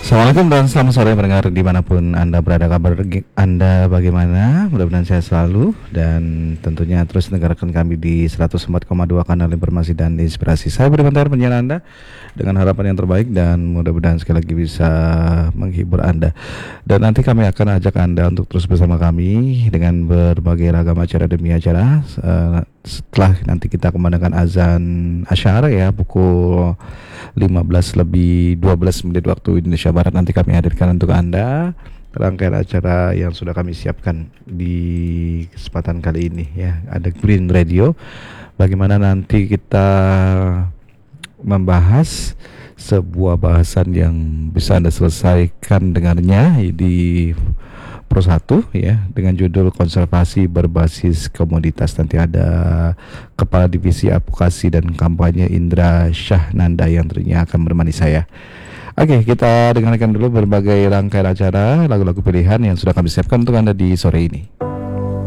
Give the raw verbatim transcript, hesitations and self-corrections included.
Assalamualaikum dan selamat sore pendengar dimanapun Anda berada, kabar Anda bagaimana? Mudah-mudahan sehat selalu dan tentunya terus dengarkan kami di seratus empat koma dua kanal informasi dan inspirasi. Saya Budi Mantar, penyiar Anda dengan harapan yang terbaik dan mudah-mudahan sekali lagi bisa menghibur Anda. Dan nanti kami akan ajak Anda untuk terus bersama kami dengan berbagai ragam acara demi acara. Uh, setelah nanti kita kumandangkan azan asyara ya pukul lima belas lebih dua belas menit waktu Indonesia Barat, nanti kami hadirkan untuk Anda rangkaian acara yang sudah kami siapkan di kesempatan kali ini ya. Ada Green Radio, bagaimana nanti kita membahas sebuah bahasan yang bisa Anda selesaikan dengarnya di Pro satu ya, dengan judul konservasi berbasis komoditas. Nanti ada Kepala Divisi Advokasi dan Kampanye Indra Syahnanda yang tentunya akan menemani saya. Oke, kita dengarkan dulu berbagai rangkaian acara lagu-lagu pilihan yang sudah kami siapkan untuk Anda di sore ini.